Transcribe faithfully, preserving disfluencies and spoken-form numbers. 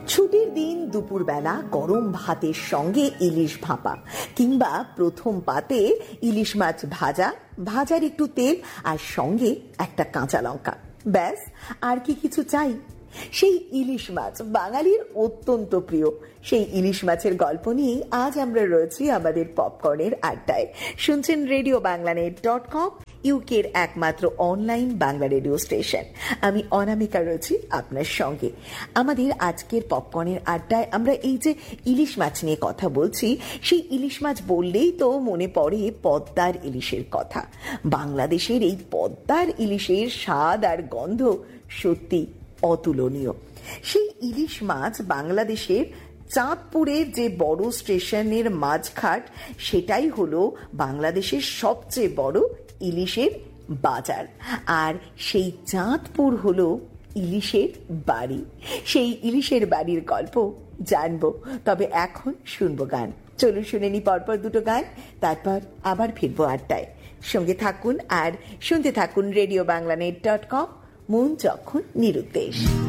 ছুটির দিন দুপুরবেলা গরম ভাতের সঙ্গে ইলিশ ভাপা কিংবা প্রথম পাতে ইলিশ মাছ ভাজা, ভাজার একটু তেল আর সঙ্গে একটা কাঁচা লঙ্কা, ব্যাস আর কি কিছু চাই? সেই ইলিশ মাছ বাঙালির অত্যন্ত প্রিয়। সেই ইলিশ মাছের গল্প নিয়েই আজ আমরা রয়েছি আমাদের পপকর্নের আড্ডায়। শুনছেন রেডিও বাংলানেট ডট কম, ইউকের একমাত্র অনলাইন বাংলা রেডিও স্টেশন। আমি অনামিকা রয়েছি আপনার সঙ্গে। আমাদের আজকের পপকর্নের আড্ডায় আমরা এই যে ইলিশ মাছ নিয়ে কথা বলছি, সেই ইলিশ মাছ বললেই তো মনে পড়ে পদ্মার ইলিশের কথা। বাংলাদেশের এই পদ্মার ইলিশের স্বাদ আর গন্ধ সত্যি অতুলনীয়। সেই ইলিশ মাছ বাংলাদেশের চাঁদপুরের যে বড় স্টেশনের মাঝঘাট, সেটাই হলো বাংলাদেশের সবচেয়ে বড় ইলিশের বাজার। আর সেই চাঁদপুর হলো ইলিশের বাড়ি। সেই ইলিশের বাড়ির গল্প জানবো, তবে এখন শুনবো গান। চলুন শুনে নি পরপর দুটো গান, তারপর আবার ফিরবো আড্ডায়। সঙ্গে থাকুন আর শুনতে থাকুন রেডিও বাংলানেট ডট কম, মন যখন নিরুদ্দেশ।